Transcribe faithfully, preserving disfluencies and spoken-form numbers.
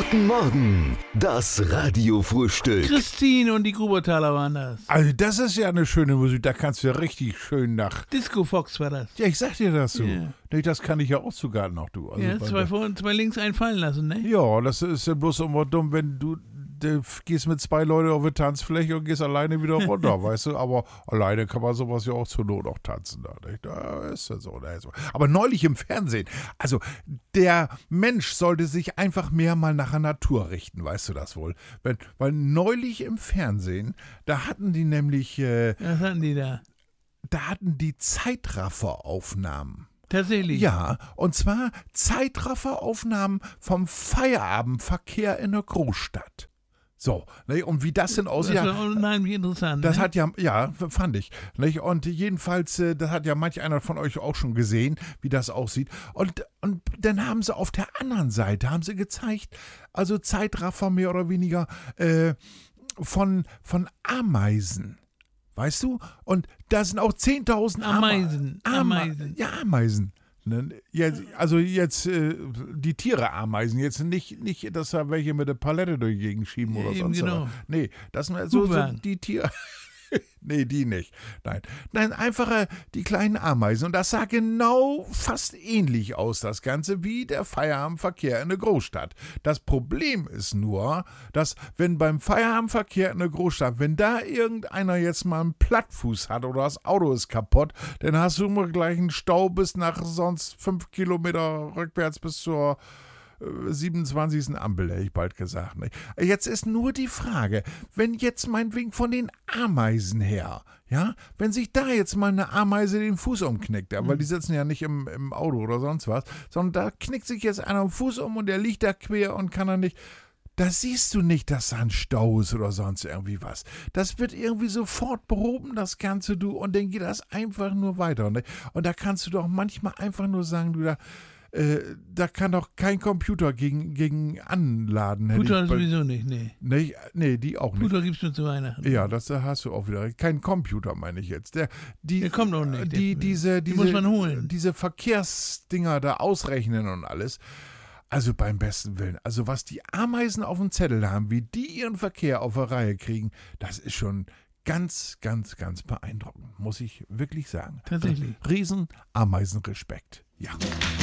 Guten Morgen, das Radiofrühstück. Christine und die Grubertaler waren das. Also das ist ja eine schöne Musik, da kannst du ja richtig schön nach... Disco Fox war das. Ja, ich sag dir das so. Ja. Nee, das kann ich ja auch sogar noch, du. Also Ja, bei zwei der- vor und zwei links einfallen lassen, ne? ja, das ist ja bloß immer dumm, wenn du, du gehst mit zwei Leuten auf eine Tanzfläche und gehst alleine wieder runter, weißt du? Aber alleine kann man sowas ja auch zur Not auch tanzen. Da, nicht? Da ist ja so, da ist so. Aber neulich im Fernsehen, also der Mensch sollte sich einfach mehr mal nach der Natur richten, weißt du das wohl? Wenn, weil neulich im Fernsehen, da hatten die nämlich, äh, Was hatten die da? da hatten die Zeitrafferaufnahmen. Tatsächlich? Ja, und zwar Zeitrafferaufnahmen vom Feierabendverkehr in der Großstadt. So, ne, und wie das denn Das aussieht, war unheimlich interessant. das ne? hat ja, ja, fand ich. Nicht? Und jedenfalls, äh, das hat ja manch einer von euch auch schon gesehen, wie das aussieht. Und, und dann haben sie auf der anderen Seite, haben sie gezeigt, also Zeitraffer mehr oder weniger äh, von, von Ameisen. Weißt du? Und da sind auch zehntausend Ameisen, Ama- Ameisen. Ja, Ameisen. Ne? Jetzt, also jetzt äh, die Tiere Ameisen, jetzt nicht, nicht, dass da welche mit der Palette durch die Gegend schieben oder Eben sonst genau. was. Nee, das sind so, so Hubern. die Tiere. Nee, die nicht. Nein, nein, einfach äh, die kleinen Ameisen. Und das sah genau fast ähnlich aus, das Ganze, wie der Feierabendverkehr in der Großstadt. Das Problem ist nur, dass wenn beim Feierabendverkehr in der Großstadt, wenn da irgendeiner jetzt mal einen Plattfuß hat oder das Auto ist kaputt, dann hast du immer gleich einen Stau bis nach sonst fünf Kilometer rückwärts bis zur siebenundzwanzigsten Ampel, hätte ich bald gesagt. Ne? Jetzt ist nur die Frage, wenn jetzt meinetwegen von den Ameisen her, ja, wenn sich da jetzt mal eine Ameise den Fuß umknickt, ja, weil die sitzen ja nicht im, im Auto oder sonst was, sondern da knickt sich jetzt einer den Fuß um und der liegt da quer und kann dann nicht. Da siehst du nicht, dass da ein Stau ist oder sonst irgendwie was. Das wird irgendwie sofort behoben, das Ganze, du, und dann geht das einfach nur weiter. Ne? Und da kannst du doch manchmal einfach nur sagen, du, da, äh, da kann doch kein Computer gegen, gegen anladen. hätte Puter ich bei- sowieso nicht, nee. Nee, nee, die auch nicht. Puter gibt's nur zu Weihnachten. Ja, das da hast du auch wieder recht. Kein Computer, meine ich jetzt. Der, die, Der kommt auch nicht, Die, der- diese, die diese, muss man holen. Diese Verkehrsdinger da ausrechnen und alles. Also beim besten Willen. Also was die Ameisen auf dem Zettel haben, wie die ihren Verkehr auf der Reihe kriegen, das ist schon ganz, ganz, ganz beeindruckend. Muss ich wirklich sagen. Tatsächlich. Riesen Ameisenrespekt. Ja.